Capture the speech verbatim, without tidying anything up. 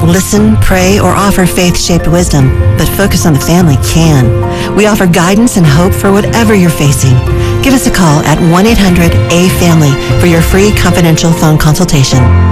listen, pray, or offer faith-shaped wisdom, but Focus on the Family can. We offer guidance and hope for whatever you're facing. Give us a call at one eight hundred A family for your free confidential phone consultation.